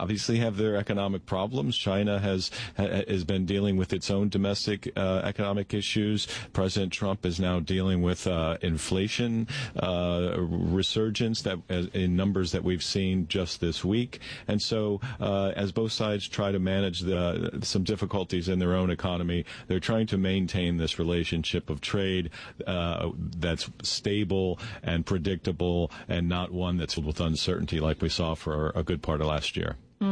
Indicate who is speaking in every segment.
Speaker 1: obviously have their economic problems. China has been dealing with its own domestic economic issues. President Trump is now dealing with inflation resurgence in numbers that we've seen just this week. And so as both sides try to manage some difficulties in their own economy, they're trying to maintain this relationship of trade that's stable and predictable, and not one that's filled with uncertainty like we saw for a good part of last year.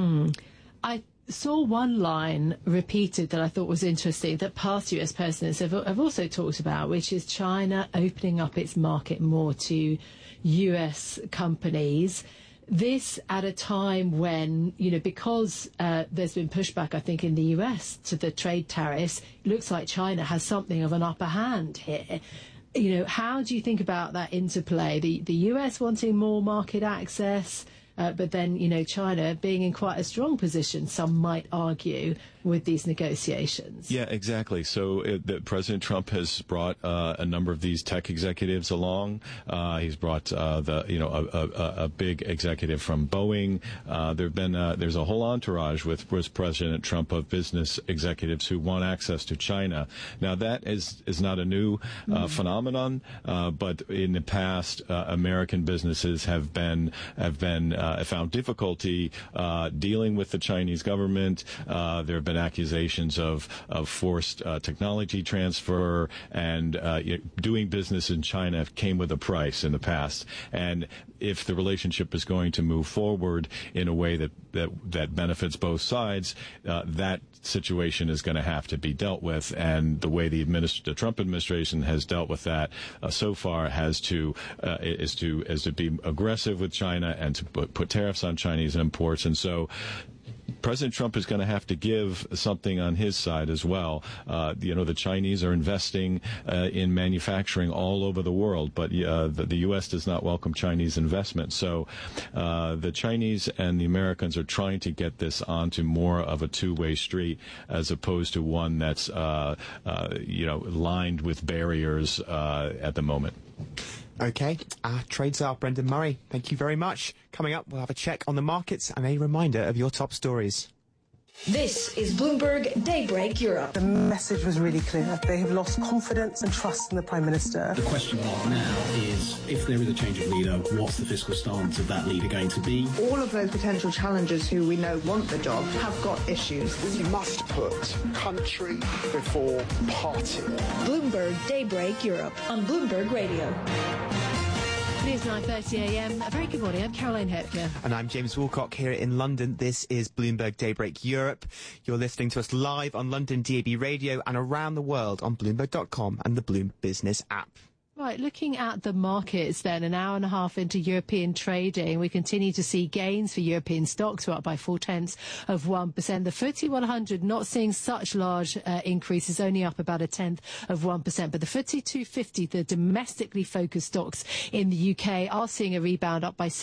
Speaker 2: I saw one line repeated that I thought was interesting, that past US presidents have also talked about, which is China opening up its market more to US companies. This at a time when, because there's been pushback, I think, in the US to the trade tariffs, it looks like China has something of an upper hand here. How do you think about that interplay? The US wanting more market access, but then, China being in quite a strong position, some might argue, with these negotiations.
Speaker 1: Yeah, exactly. So President Trump has brought a number of these tech executives along. He's brought a big executive from Boeing. There's a whole entourage with President Trump of business executives who want access to China. Now that is not a new phenomenon, but in the past, American businesses have found difficulty dealing with the Chinese government. There have been accusations of forced technology transfer, and doing business in China came with a price in the past. And if the relationship is going to move forward in a way that benefits both sides, that situation is going to have to be dealt with. And the way the Trump administration has dealt with that so far is to be aggressive with China and to put tariffs on Chinese imports. And so President Trump is going to have to give something on his side as well. The Chinese are investing in manufacturing all over the world, but the U.S. does not welcome Chinese investment. So the Chinese and the Americans are trying to get this onto more of a two-way street as opposed to one that's lined with barriers at the moment.
Speaker 3: Okay, our trade czar, Brendan Murray, thank you very much. Coming up, we'll have a check on the markets and a reminder of your top stories.
Speaker 4: This is Bloomberg Daybreak Europe.
Speaker 5: The message was really clear. They have lost confidence and trust in the Prime Minister.
Speaker 6: The question mark now is, if there is a change of leader, what's the fiscal stance of that leader going to be?
Speaker 7: All of those potential challengers who we know want the job have got issues.
Speaker 8: We must put country before party.
Speaker 4: Bloomberg Daybreak Europe on Bloomberg Radio.
Speaker 2: It is 9:30am. A very good morning. I'm Caroline Hepker.
Speaker 3: And I'm James Woolcock here in London. This is Bloomberg Daybreak Europe. You're listening to us live on London DAB Radio and around the world on Bloomberg.com and the Bloom Business app.
Speaker 2: Right, looking at the markets then, an hour and a half into European trading, we continue to see gains for European stocks. We're up by 0.4%. The FTSE 100 not seeing such large increases, only up about 0.1%. But the FTSE 250, the domestically focused stocks in the UK, are seeing a rebound, up by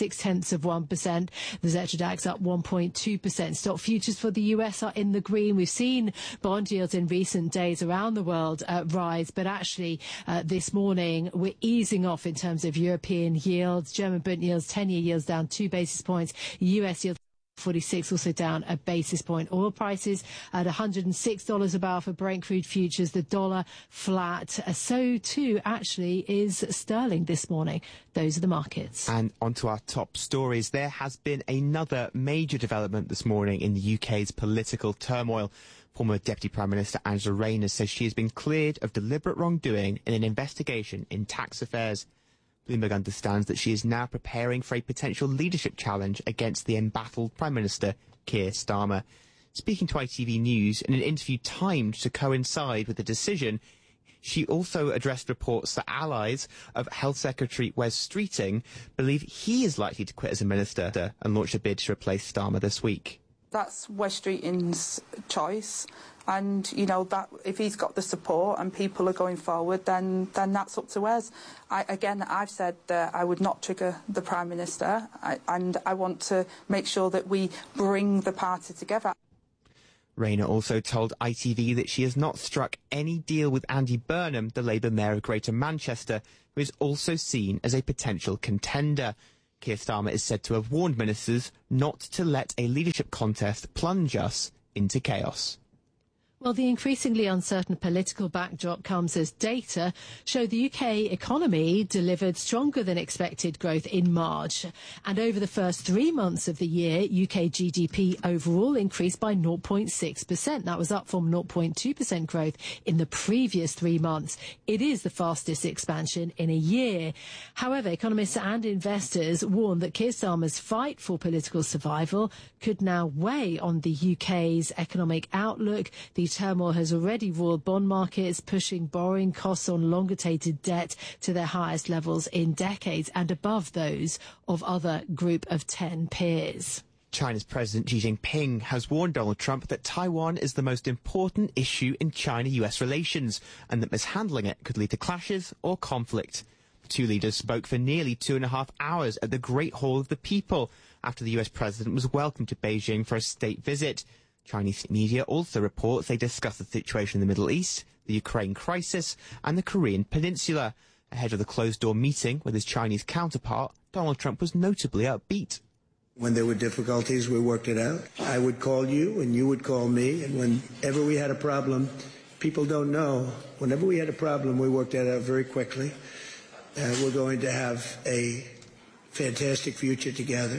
Speaker 2: 0.6%. The Xetra DAX up 1.2%. Stock futures for the US are in the green. We've seen bond yields in recent days around the world rise, but actually this morning we're easing off in terms of European yields. German Bund yields, 10-year yields down 2 basis points. US yields 46 also down a basis point. Oil prices at $106 a barrel for Brent crude futures. The dollar flat. So too actually is sterling this morning. Those are the markets.
Speaker 3: And onto our top stories. There has been another major development this morning in the UK's political turmoil. Former Deputy Prime Minister Angela Rayner says she has been cleared of deliberate wrongdoing in an investigation in tax affairs. Bloomberg understands that she is now preparing for a potential leadership challenge against the embattled Prime Minister Keir Starmer. Speaking to ITV News in an interview timed to coincide with the decision, she also addressed reports that allies of Health Secretary Wes Streeting believe he is likely to quit as a minister and launch a bid to replace Starmer this week.
Speaker 9: That's Wes Streeting's choice, and that if he's got the support and people are going forward, then that's up to Wes. I've said that I would not trigger the Prime Minister, and I want to make sure that we bring the party together.
Speaker 3: Rayner also told ITV that she has not struck any deal with Andy Burnham, the Labour Mayor of Greater Manchester, who is also seen as a potential contender. Keir Starmer is said to have warned ministers not to let a leadership contest plunge us into chaos.
Speaker 2: Well, the increasingly uncertain political backdrop comes as data show the UK economy delivered stronger than expected growth in March. And over the first 3 months of the year, UK GDP overall increased by 0.6%. That was up from 0.2% growth in the previous 3 months. It is the fastest expansion in a year. However, economists and investors warn that Keir Starmer's fight for political survival could now weigh on the UK's economic outlook. The turmoil has already roiled bond markets, pushing borrowing costs on longer-dated debt to their highest levels in decades and above those of other Group of 10 peers.
Speaker 3: China's President Xi Jinping has warned Donald Trump that Taiwan is the most important issue in China-US relations and that mishandling it could lead to clashes or conflict. The two leaders spoke for nearly 2.5 hours at the Great Hall of the People after the US president was welcomed to Beijing for a state visit. Chinese media also reports they discussed the situation in the Middle East, the Ukraine crisis and the Korean Peninsula. Ahead of the closed-door meeting with his Chinese counterpart, Donald Trump was notably upbeat.
Speaker 10: When there were difficulties, we worked it out. I would call you and you would call me, and whenever we had a problem, people don't know, whenever we had a problem, we worked that out very quickly. We're going to have a fantastic future together.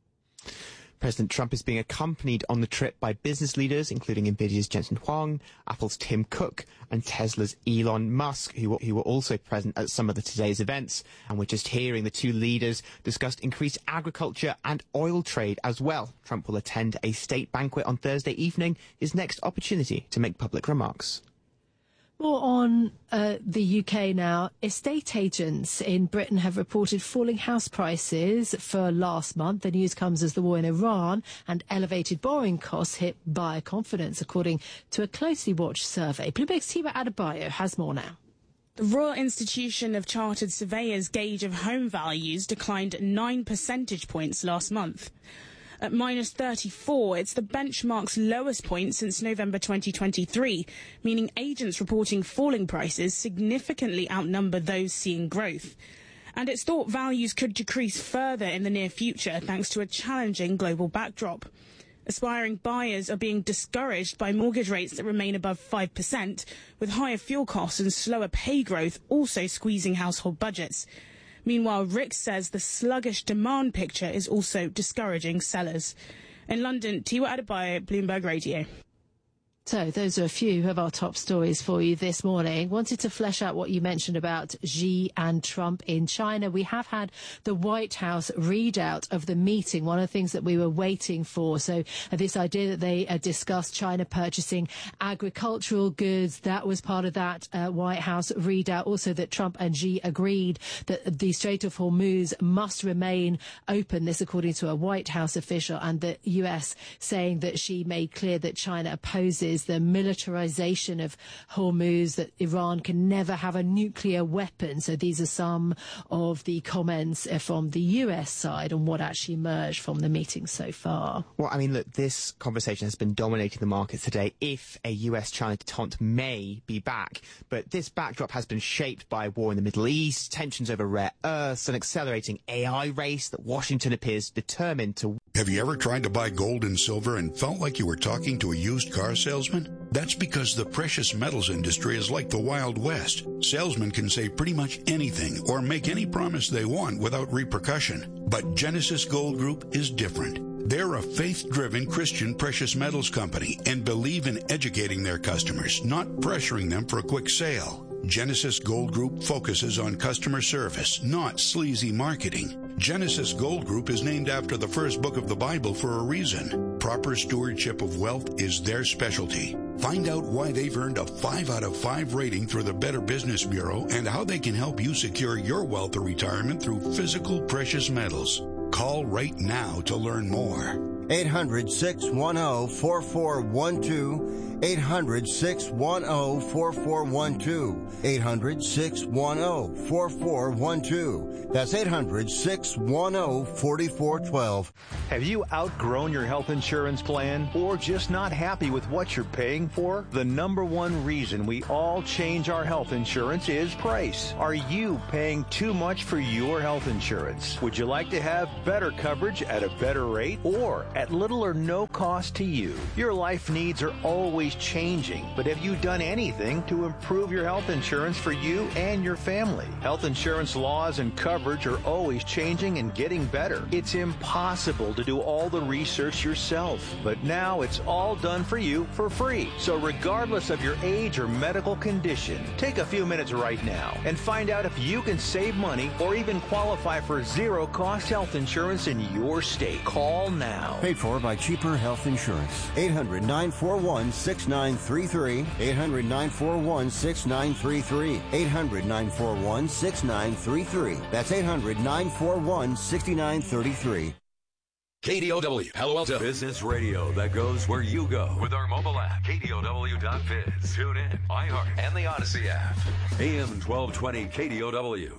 Speaker 3: President Trump is being accompanied on the trip by business leaders, including Nvidia's Jensen Huang, Apple's Tim Cook, and Tesla's Elon Musk, who were also present at some of today's events. And we're just hearing the two leaders discussed increased agriculture and oil trade as well. Trump will attend a state banquet on Thursday evening, his next opportunity to make public remarks.
Speaker 2: More on the UK now. Estate agents in Britain have reported falling house prices for last month. The news comes as the war in Iran and elevated borrowing costs hit buyer confidence, according to a closely watched survey. Bloomberg's Tiwa Adebayo has more now.
Speaker 11: The Royal Institution of Chartered Surveyors gauge of home values declined 9 percentage points last month. At minus 34, it's the benchmark's lowest point since November 2023, meaning agents reporting falling prices significantly outnumber those seeing growth. And it's thought values could decrease further in the near future thanks to a challenging global backdrop. Aspiring buyers are being discouraged by mortgage rates that remain above 5%, with higher fuel costs and slower pay growth also squeezing household budgets. Meanwhile, Rick says the sluggish demand picture is also discouraging sellers. In London, Tiwa Adebayo, Bloomberg Radio.
Speaker 2: So those are a few of our top stories for you this morning. Wanted to flesh out what you mentioned about Xi and Trump in China. We have had the White House readout of the meeting, one of the things that we were waiting for. So this idea that they discussed China purchasing agricultural goods, that was part of that White House readout. Also that Trump and Xi agreed that the Strait of Hormuz must remain open. This according to a White House official, and the US saying that Xi made clear that China opposes the militarization of Hormuz, that Iran can never have a nuclear weapon. So these are some of the comments from the US side on what actually emerged from the meeting so far.
Speaker 3: Well, I mean, look, this conversation has been dominating the markets today. If a US-China detente may be back, but this backdrop has been shaped by war in the Middle East, tensions over rare earths, an accelerating AI race that Washington appears determined to.
Speaker 12: Have you ever tried to buy gold and silver and felt like you were talking to a used car salesman? That's because the precious metals industry is like the Wild West. Salesmen can say pretty much anything or make any promise they want without repercussion. But Genesis Gold Group is different. They're a faith-driven Christian precious metals company and believe in educating their customers, not pressuring them for a quick sale. Genesis Gold Group focuses on customer service, not sleazy marketing. Genesis Gold Group is named after the first book of the Bible for a reason. Proper stewardship of wealth is their specialty. Find out why they've earned a 5 out of 5 rating through the Better Business Bureau and how they can help you secure your wealth or retirement through physical precious metals. Call right now to learn more.
Speaker 13: 800-610-4412. 800-610-4412. 800-610-4412. That's 800-610-4412.
Speaker 14: Have you outgrown your health insurance plan or just not happy with what you're paying for? The number one reason we all change our health insurance is price. Are you paying too much for your health insurance? Would you like to have better coverage at a better rate or at little or no cost to you? Your life needs are always changing, but have you done anything to improve your health insurance for you and your family? Health insurance laws and coverage are always changing and getting better. It's impossible to do all the research yourself, but now it's all done for you for free. So regardless of your age or medical condition, take a few minutes right now and find out if you can save money or even qualify for zero-cost health insurance in your state. Call now.
Speaker 15: Paid for by Cheaper Health Insurance. 800-941-6933. 800-941-6933. 800-941-6933. That's 800-941-6933.
Speaker 16: KDOW, Palo Alto. Business radio that goes where you go. With our mobile app, KDOW.biz. Tune in, iHeart, and the Odyssey app. AM 1220 KDOW.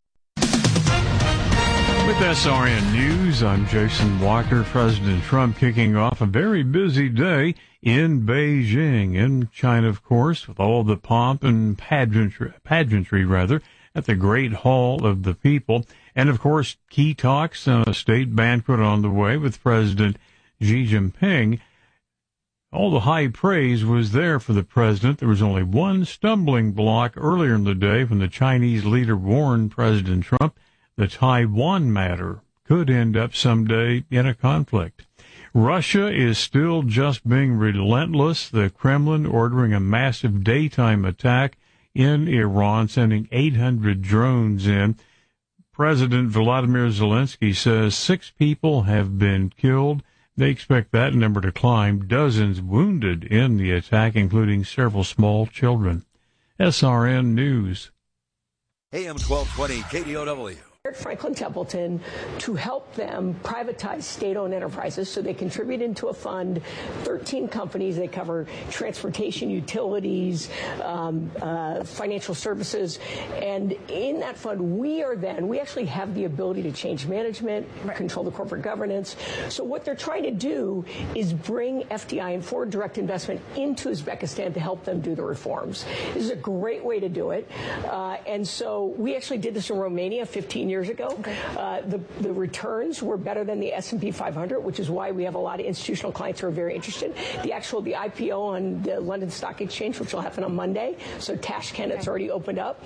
Speaker 17: With SRN News, I'm Jason Walker. President Trump kicking off a very busy day in Beijing, in China, of course, with all the pomp and pageantry, at the Great Hall of the People. And, of course, key talks and a state banquet on the way with President Xi Jinping. All the high praise was there for the president. There was only one stumbling block earlier in the day when the Chinese leader warned President Trump the Taiwan matter could end up someday in a conflict. Russia is still just being relentless, the Kremlin ordering a massive daytime attack in Iran, sending 800 drones in. President Volodymyr Zelensky says 6 people have been killed. They expect that number to climb. Dozens wounded in the attack, including several small children. SRN News.
Speaker 16: AM 1220 KDOW.
Speaker 18: Franklin Templeton to help them privatize state-owned enterprises. So they contribute into a fund, 13 companies. They cover transportation, utilities, financial services. And in that fund, we actually have the ability to change management, control the corporate governance. So what they're trying to do is bring FDI and foreign direct investment into Uzbekistan to help them do the reforms. This is a great way to do it. And so we actually did this in Romania 15 years ago. The returns were better than the S&P 500, which is why we have a lot of institutional clients who are very interested. The IPO on the London Stock Exchange, which will happen on Monday, so Tashkent, it's already opened up,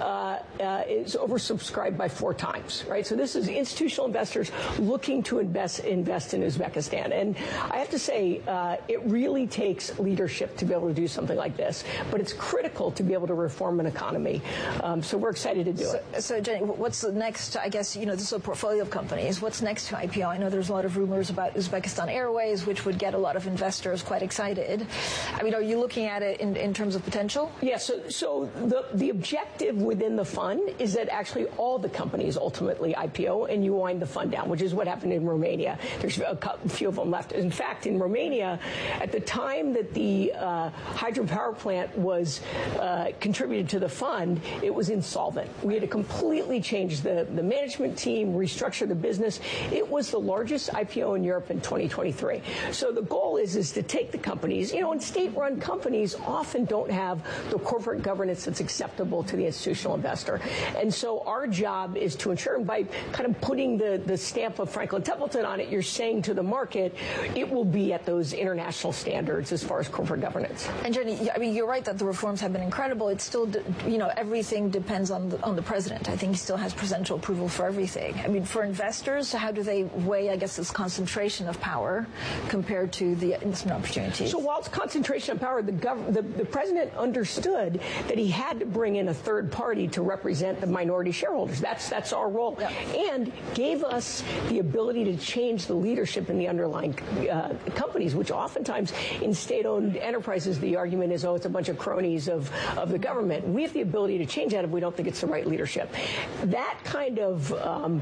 Speaker 18: is oversubscribed by 4 times, right? So this is institutional investors looking to invest in Uzbekistan. And I have to say, it really takes leadership to be able to do something like this, but it's critical to be able to reform an economy. So we're excited to do it.
Speaker 19: So Jenny, what's the next? I guess, this is a portfolio of companies. What's next to IPO? I know there's a lot of rumors about Uzbekistan Airways, which would get a lot of investors quite excited. I mean, are you looking at it in terms of potential?
Speaker 18: Yeah, so the objective within the fund is that actually all the companies ultimately IPO and you wind the fund down, which is what happened in Romania. There's a few of them left. In fact, in Romania, at the time that the hydropower plant was contributed to the fund, it was insolvent. We had to completely change the management team, restructure the business. It was the largest IPO in Europe in 2023. So the goal is to take the companies, and state-run companies often don't have the corporate governance that's acceptable to the institutional investor. And so our job is to ensure, and by kind of putting the stamp of Franklin Templeton on it, you're saying to the market, it will be at those international standards as far as corporate governance.
Speaker 19: And Jenny, I mean, you're right that the reforms have been incredible. It's still, everything depends on the president. I think he still has presidential approval for everything. I mean, for investors, how do they weigh, I guess, this concentration of power compared to the investment opportunities?
Speaker 18: So while it's concentration of power, the president understood that he had to bring in a third party to represent the minority shareholders. That's our role. Yeah. And gave us the ability to change the leadership in the underlying companies, which oftentimes in state-owned enterprises, the argument is, it's a bunch of cronies of the government. We have the ability to change that if we don't think it's the right leadership. That kind of,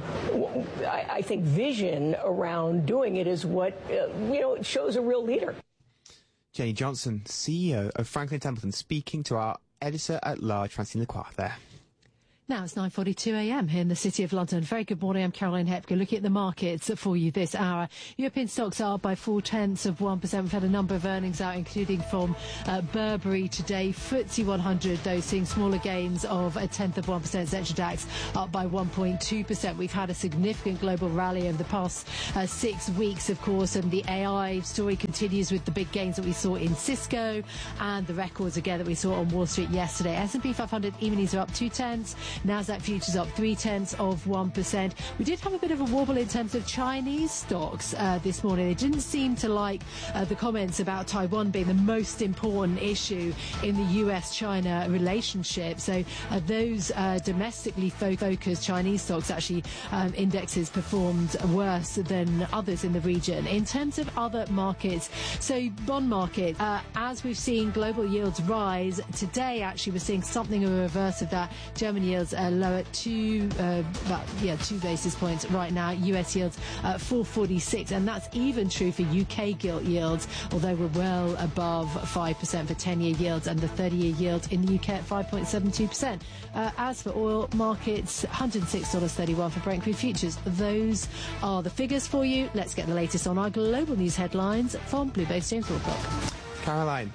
Speaker 18: I think, vision around doing it is what, shows a real leader.
Speaker 3: Jenny Johnson, CEO of Franklin Templeton, speaking to our editor-at-large, Francine Lacroix there.
Speaker 2: Now it's 9:42 a.m. here in the City of London. Very good morning. I'm Caroline Hepker. Looking at the markets for you this hour. European stocks are by 0.4%. We've had a number of earnings out, including from Burberry today. FTSE 100, though, seeing smaller gains of 0.1%. Xetra DAX up by 1.2%. We've had a significant global rally over the past 6 weeks, of course, and the AI story continues with the big gains that we saw in Cisco and the records again that we saw on Wall Street yesterday. S&P 500 E-minis are up 0.2. Nasdaq futures up 0.3%. We did have a bit of a wobble in terms of Chinese stocks this morning. They didn't seem to like the comments about Taiwan being the most important issue in the US-China relationship. So those domestically focused Chinese stocks, actually indexes performed worse than others in the region. In terms of other markets, so bond market, as we've seen global yields rise, today actually we're seeing something of a reverse of that. German yields lower at 2 basis points right now. US yields 4.46, and that's even true for UK gilt yields, although we're well above 5% for 10-year yields, and the 30-year yield in the UK at 5.72%. As for oil markets, $106.31 for Brent crude futures. Those are the figures for you. Let's get the latest on our global news headlines from Bluebase James Wilcock.
Speaker 3: Caroline.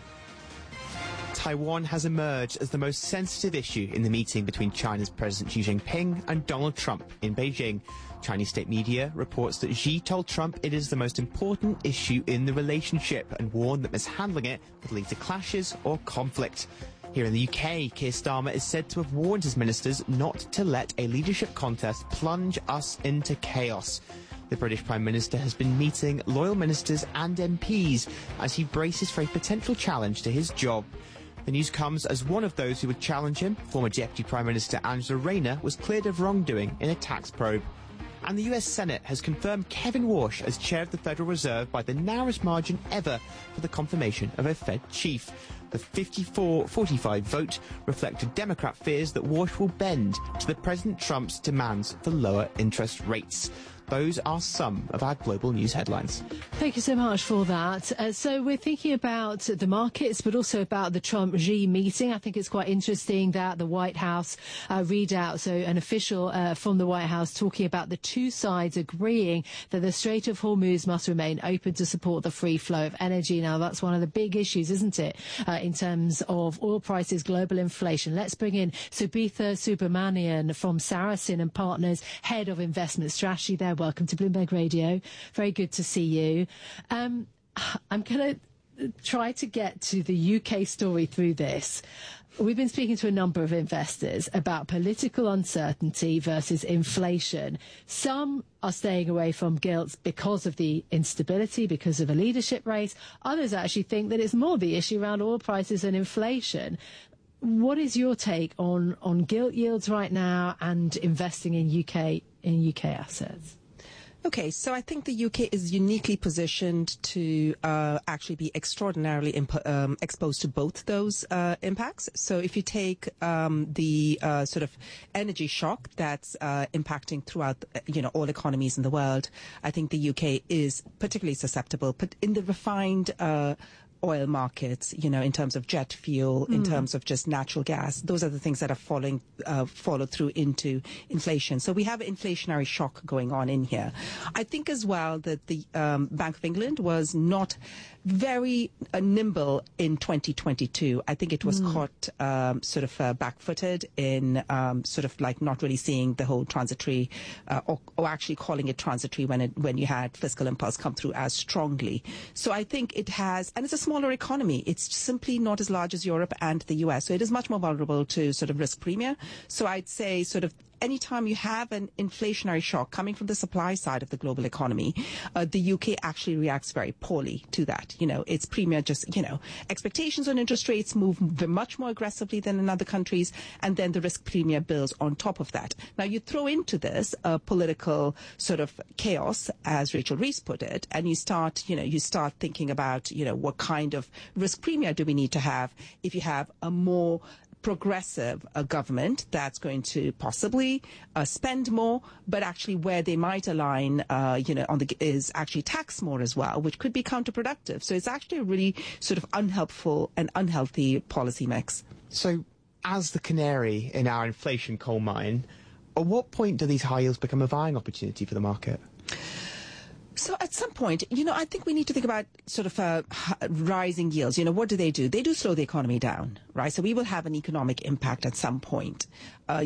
Speaker 3: Taiwan has emerged as the most sensitive issue in the meeting between China's President Xi Jinping and Donald Trump in Beijing. Chinese state media reports that Xi told Trump it is the most important issue in the relationship and warned that mishandling it would lead to clashes or conflict. Here in the UK, Keir Starmer is said to have warned his ministers not to let a leadership contest plunge us into chaos. The British Prime Minister has been meeting loyal ministers and MPs as he braces for a potential challenge to his job. The news comes as one of those who would challenge him, former Deputy Prime Minister Angela Rayner, was cleared of wrongdoing in a tax probe. And the US Senate has confirmed Kevin Warsh as chair of the Federal Reserve by the narrowest margin ever for the confirmation of a Fed chief. The 54-45 vote reflected Democrat fears that Warsh will bend to the President Trump's demands for lower interest rates. Those are some of our global news headlines.
Speaker 2: Thank you so much for that. So we're thinking about the markets, but also about the Trump-Xi meeting. I think it's quite interesting that the White House readout, so an official from the White House talking about the two sides agreeing that the Strait of Hormuz must remain open to support the free flow of energy. Now, that's one of the big issues, isn't it, in terms of oil prices, global inflation. Let's bring in Subitha Subramanian from Saracen & Partners, Head of Investment Strategy there. Welcome to Bloomberg Radio. Very good to see you. I'm going to try to get to the UK story through this. We've been speaking to a number of investors about political uncertainty versus inflation. Some are staying away from gilts because of the instability, because of a leadership race. Others actually think that it's more the issue around oil prices and inflation. What is your take on gilt yields right now and investing in UK assets?
Speaker 20: Okay, so I think the UK is uniquely positioned to actually be extraordinarily exposed to both those impacts. So if you take the sort of energy shock that's impacting throughout, all economies in the world, I think the UK is particularly susceptible. But in the refined oil markets, in terms of jet fuel, in terms of just natural gas, those are the things that are followed through into inflation. So we have an inflationary shock going on in here. I think as well that the Bank of England was not very nimble in 2022. I think it was caught sort of back-footed in sort of like not really seeing the whole transitory or actually calling it transitory when you had fiscal impulse come through as strongly. So I think it has, and it's a smaller economy. It's simply not as large as Europe and the US. So it is much more vulnerable to sort of risk premium. So I'd say sort of anytime you have an inflationary shock coming from the supply side of the global economy, the UK actually reacts very poorly to that. Its premier just, expectations on interest rates move much more aggressively than in other countries, and then the risk premier builds on top of that. Now, you throw into this political sort of chaos, as Rachel Reeves put it, and you start thinking about, what kind of risk premier do we need to have if you have a more progressive government that's going to possibly spend more, but actually where they might align, is actually tax more as well, which could be counterproductive. So it's actually a really sort of unhelpful and unhealthy policy mix.
Speaker 3: So as the canary in our inflation coal mine, at what point do these high yields become a buying opportunity for the market?
Speaker 20: So at some point, I think we need to think about sort of rising yields. What do? They do slow the economy down, right? So we will have an economic impact at some point. At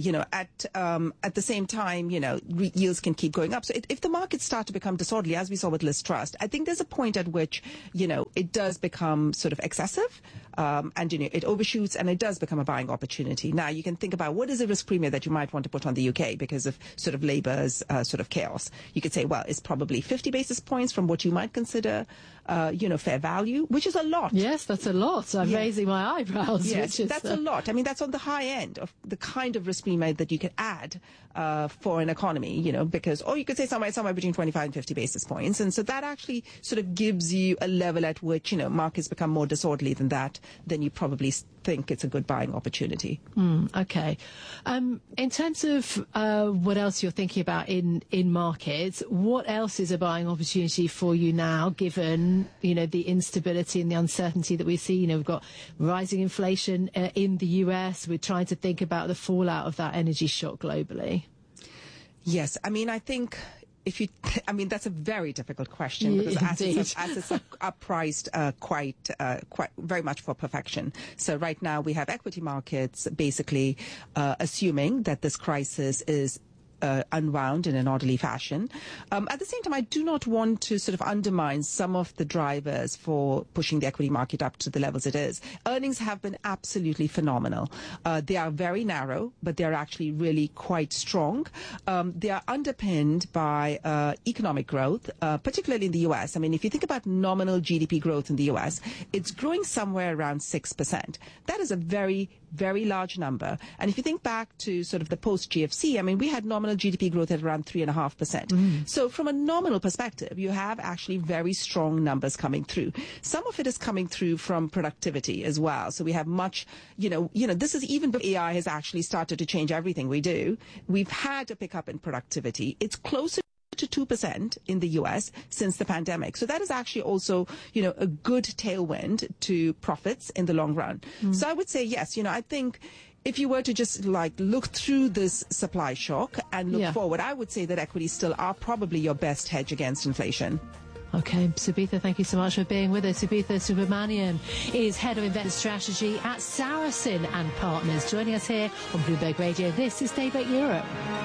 Speaker 20: the same time, yields can keep going up. So if the markets start to become disorderly, as we saw with Liz Truss, I think there's a point at which, it does become sort of excessive, and it overshoots, and it does become a buying opportunity. Now you can think about what is the risk premium that you might want to put on the UK because of sort of Labour's sort of chaos. You could say, well, it's probably 50 basis points from what you might consider, fair value, which is a lot.
Speaker 2: Yes, that's a lot. I'm raising my eyebrows.
Speaker 20: Yes, that's a lot. I mean, that's on the high end of the kind of risk premium that you could add for an economy, because, or you could say somewhere between 25 and 50 basis points. And so that actually sort of gives you a level at which, markets become more disorderly than that, then you probably think it's a good buying opportunity.
Speaker 2: Okay. In terms of what else you're thinking about in markets, what else is a buying opportunity for you now, given, the instability and the uncertainty that we see? We've got rising inflation in the US. We're trying to think about the fallout of that energy shock globally.
Speaker 20: Yes. I mean, I think that's a very difficult question because assets are priced quite very much for perfection. So right now we have equity markets basically assuming that this crisis is unwound in an orderly fashion. At the same time, I do not want to sort of undermine some of the drivers for pushing the equity market up to the levels it is. Earnings have been absolutely phenomenal. They are very narrow, but they are actually really quite strong. They are underpinned by economic growth, particularly in the US. I mean, if you think about nominal GDP growth in the US, it's growing somewhere around 6%. That is a very, very large number. And if you think back to sort of the post-GFC, I mean, we had nominal GDP growth at around 3.5%. So from a nominal perspective, you have actually very strong numbers coming through. Some of it is coming through from productivity as well. So we have much, this is even before AI has actually started to change everything we do. We've had a pickup in productivity. It's closer to 2% in the US since the pandemic. So that is actually also, a good tailwind to profits in the long run. So I would say, yes, I think if you were to just look through this supply shock and look forward, I would say that equities still are probably your best hedge against inflation.
Speaker 2: Okay, Subitha, thank you so much for being with us. Subitha Subramanian is Head of Investment Strategy at Saracen and Partners, joining us here on Bloomberg Radio. This is Daybreak Europe.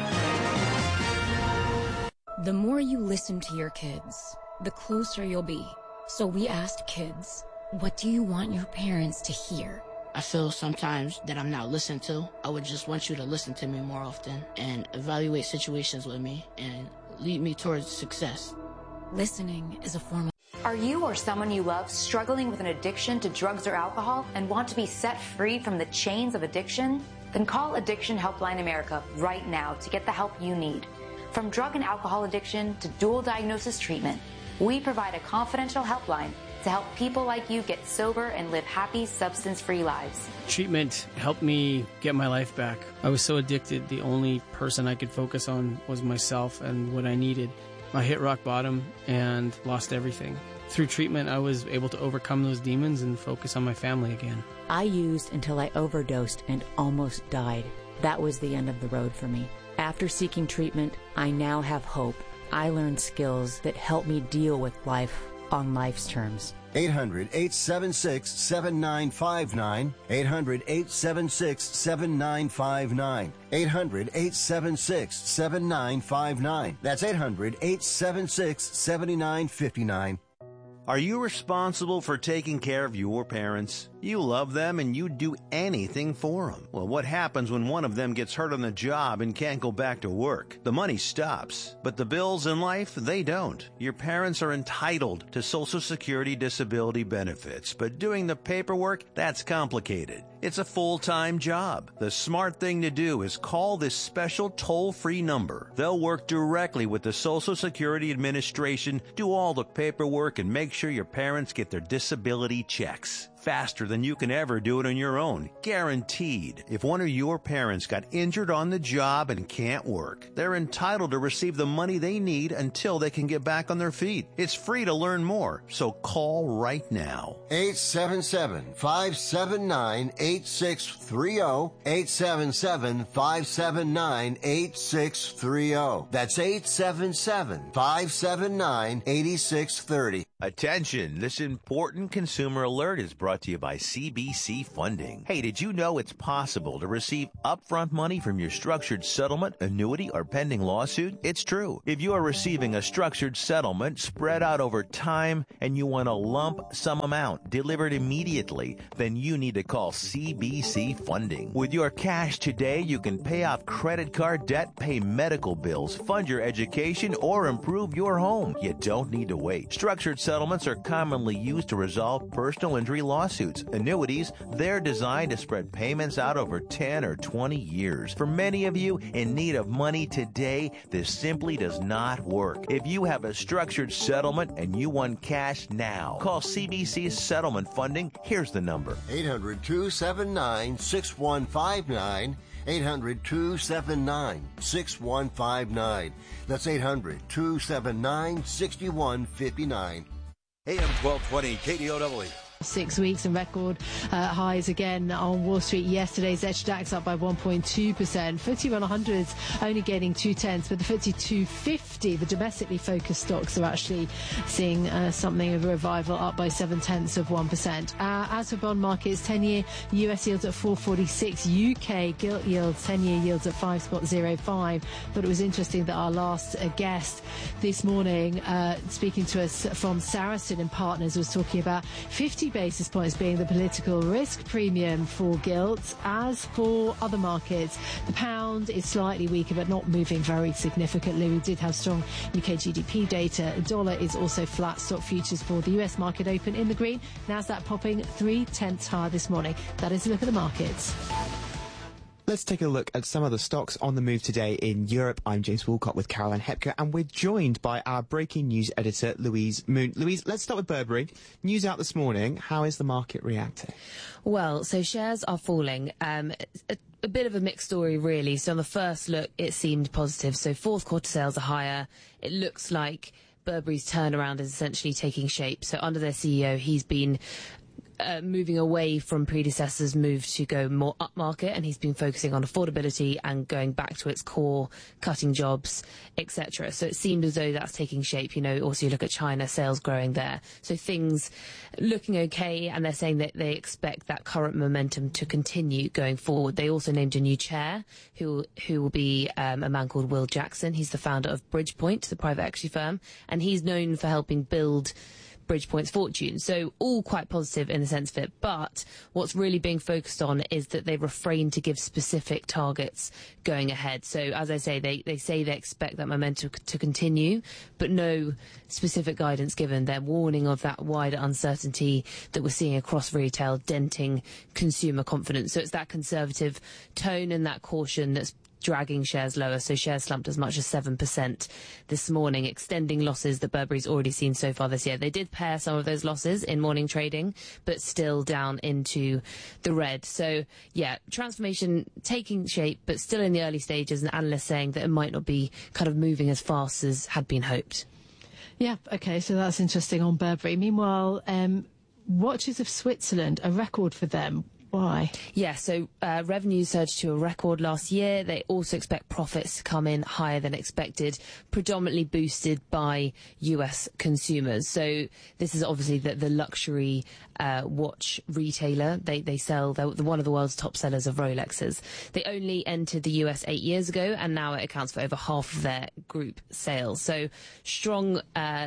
Speaker 21: The more you listen to your kids, the closer you'll be. So we asked kids, what do you want your parents to hear?
Speaker 22: I feel sometimes that I'm not listened to. I would just want you to listen to me more often and evaluate situations with me and lead me towards success.
Speaker 21: Listening is a form of...
Speaker 23: Are you or someone you love struggling with an addiction to drugs or alcohol and want to be set free from the chains of addiction? Then call Addiction Helpline America right now to get the help you need. From drug and alcohol addiction to dual diagnosis treatment, we provide a confidential helpline to help people like you get sober and live happy, substance-free lives.
Speaker 24: Treatment helped me get my life back. I was so addicted, the only person I could focus on was myself and what I needed. I hit rock bottom and lost everything. Through treatment, I was able to overcome those demons and focus on my family again.
Speaker 25: I used until I overdosed and almost died. That was the end of the road for me. After seeking treatment, I now have hope. I learned skills that help me deal with life on life's terms.
Speaker 13: 800-876-7959. 800-876-7959. 800-876-7959. That's 800-876-7959.
Speaker 14: Are you responsible for taking care of your parents? You love them and you'd do anything for them. Well, what happens when one of them gets hurt on the job and can't go back to work? The money stops, but the bills in life, they don't. Your parents are entitled to Social Security disability benefits, but doing the paperwork, that's complicated. It's a full-time job. The smart thing to do is call this special toll-free number. They'll work directly with the Social Security Administration, do all the paperwork, and make sure your parents get their disability checks faster than you can ever do it on your own. Guaranteed. If one of your parents got injured on the job and can't work, they're entitled to receive the money they need until they can get back on their feet. It's free to learn more, so call right now.
Speaker 13: 877-579-8630. 877-579-8630. That's 877-579-8630.
Speaker 14: Attention, this important consumer alert is brought to you by CBC Funding. Hey, did you know it's possible to receive upfront money from your structured settlement, annuity, or pending lawsuit? It's true. If you are receiving a structured settlement spread out over time and you want a lump sum amount delivered immediately, then you need to call CBC Funding. With your cash today, you can pay off credit card debt, pay medical bills, fund your education, or improve your home. You don't need to wait. Structured settlements are commonly used to resolve personal injury lawsuits. Annuities, they're designed to spread payments out over 10 or 20 years. For many of you in need of money today, this simply does not work. If you have a structured settlement and you want cash now, call CBC Settlement Funding. Here's the number.
Speaker 13: 800-279-6159. 800-279-6159. That's 800-279-6159.
Speaker 16: AM 1220 KDOW.
Speaker 2: 6 weeks and record highs again on Wall Street. Yesterday's DAX up by 1.2%. FTSE 100's only gaining 0.2, but the FTSE 250, the domestically focused stocks, are actually seeing something of a revival, up by 0.7%. As for bond markets, 10-year US yields at 4.46, UK gilt yields, 10-year yields at 5.05. But it was interesting that our last guest this morning, speaking to us from Saracen and Partners, was talking about 50 basis points being the political risk premium for gilts. As for other markets, the pound is slightly weaker but not moving very significantly. We did have strong UK GDP data. The dollar is also flat. Stock futures for the US market open in the green. Nasdaq popping 0.3 higher this morning. That is a look at the markets.
Speaker 3: Let's take a look at some of the stocks on the move today in Europe. I'm James Walcott with Caroline Hepker, and we're joined by our breaking news editor, Louise Moon. Louise, let's start with Burberry. News out this morning. How is the market reacting?
Speaker 1: Well, so shares are falling. A bit of a mixed story, really. So on the first look, it seemed positive. So fourth quarter sales are higher. It looks like Burberry's turnaround is essentially taking shape. So under their CEO, he's been moving away from predecessors' move to go more upmarket, and he's been focusing on affordability and going back to its core, cutting jobs, etc. So it seemed as though that's taking shape. You know, also you look at China, sales growing there. So things looking okay, and they're saying that they expect that current momentum to continue going forward. They also named a new chair who will be a man called Will Jackson. He's the founder of Bridgepoint, the private equity firm, and he's known for helping build Bridgepoint's fortune. So all quite positive in the sense of it. But what's really being focused on is that they refrain to give specific targets going ahead. So as I say, they say they expect that momentum to continue, but no specific guidance given. They're warning of that wider uncertainty that we're seeing across retail, denting consumer confidence. So it's that conservative tone and that caution that's dragging shares lower. So shares slumped as much as 7% this morning, extending losses that Burberry's already seen so far this year. They did pare some of those losses in morning trading, but still down into the red. So yeah, transformation taking shape, but still in the early stages, and analysts saying that it might not be kind of moving as fast as had been hoped.
Speaker 2: Yeah, okay, so that's interesting on Burberry. Meanwhile, Watches of Switzerland, a record for them. Why?
Speaker 1: Yeah, so revenue surged to a record last year. They also expect profits to come in higher than expected, predominantly boosted by US consumers. So this is obviously the luxury watch retailer. They sell, they're one of the world's top sellers of Rolexes. They only entered the US 8 years ago, and now it accounts for over half of their group sales. So strong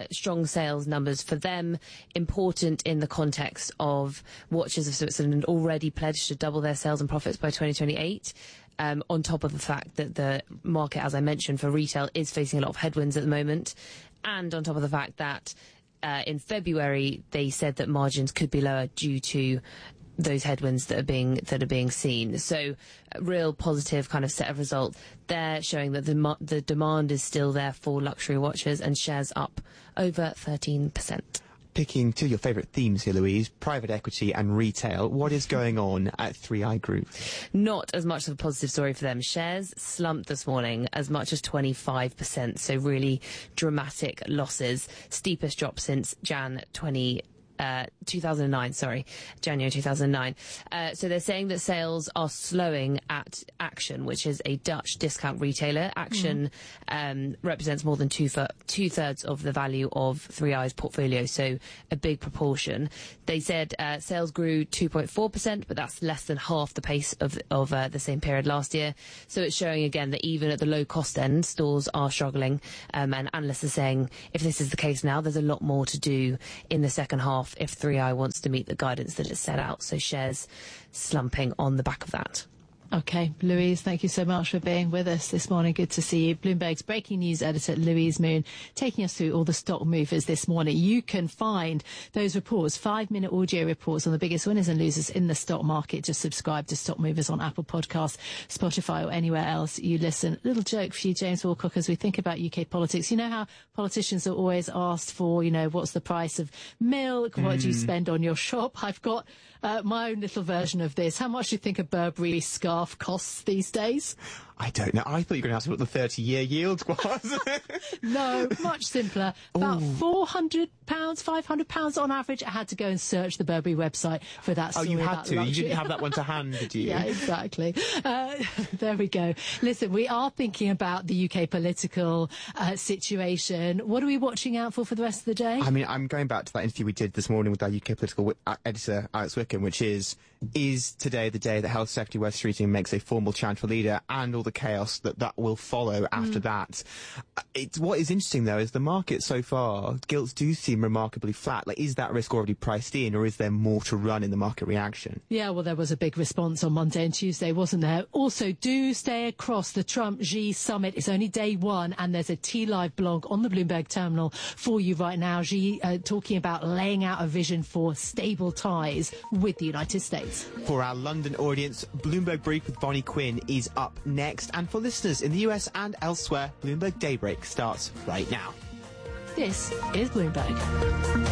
Speaker 1: sales numbers for them, important in the context of Watches of Switzerland already pledged to double their sales and profits by 2028. On top of the fact that the market, as I mentioned, for retail is facing a lot of headwinds at the moment, and on top of the fact that in February they said that margins could be lower due to those headwinds that are being seen. So a real positive kind of set of results. They're showing that the demand is still there for luxury watches, and shares up over 13%.
Speaker 3: Picking two of your favourite themes here, Louise, private equity and retail. What is going on at 3i Group?
Speaker 1: Not as much of a positive story for them. Shares slumped this morning as much as 25%, so really dramatic losses. Steepest drop since January 2009. So they're saying that sales are slowing at Action, which is a Dutch discount retailer. Action represents more than two-thirds of the value of 3i's portfolio, so a big proportion. They said sales grew 2.4%, but that's less than half the pace of the same period last year. So it's showing again that even at the low-cost end, stores are struggling. And analysts are saying if this is the case now, there's a lot more to do in the second half if 3i wants to meet the guidance that it's set out. So shares slumping on the back of that.
Speaker 2: Okay, Louise, thank you so much for being with us this morning. Good to see you. Bloomberg's breaking news editor, Louise Moon, taking us through all the stock movers this morning. You can find those reports, 5-minute audio reports on the biggest winners and losers in the stock market. Just subscribe to Stock Movers on Apple Podcasts, Spotify or anywhere else you listen. Little joke for you, James Walcock, as we think about UK politics. You know how politicians are always asked for, what's the price of milk? What do you spend on your shop? I've got my own little version of this. How much do you think a Burberry scarf costs these days?
Speaker 3: I don't know. I thought you were going to ask me what the 30-year yield was.
Speaker 2: No, much simpler. About £400, £500 on average. I had to go and search the Burberry website for that story.
Speaker 3: Oh, you had to? You didn't have that one to hand, did you?
Speaker 2: Yeah, exactly. There we go. Listen, we are thinking about the UK political situation. What are we watching out for the rest of the day?
Speaker 3: I mean, I'm going back to that interview we did this morning with our UK political editor, Alex Wickham, which is today the day that Health Secretary Wes Streeting makes a formal challenge for leader, and all the chaos that will follow after that. What is interesting, though, is the market so far, gilts do seem remarkably flat. Like, is that risk already priced in, or is there more to run in the market reaction?
Speaker 2: Yeah, well, there was a big response on Monday and Tuesday, wasn't there? Also, do stay across the Trump-Xi summit. It's only day one, and there's a T-Live blog on the Bloomberg terminal for you right now. Xi talking about laying out a vision for stable ties with the United States.
Speaker 3: For our London audience, Bloomberg Brief with Bonnie Quinn is up next. And for listeners in the US and elsewhere, Bloomberg Daybreak starts right now.
Speaker 2: This is Bloomberg.